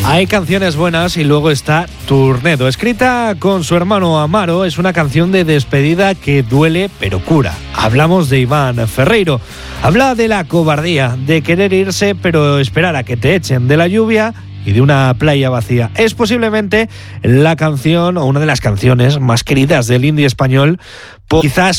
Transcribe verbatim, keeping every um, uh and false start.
Hay canciones buenas y luego está Turnedo. Escrita con su hermano Amaro, es una canción de despedida que duele pero cura. Hablamos de Iván Ferreiro. Habla de la cobardía, de querer irse pero esperar a que te echen de la lluvia y de una playa vacía. Es posiblemente la canción o una de las canciones más queridas del indie español, por quizás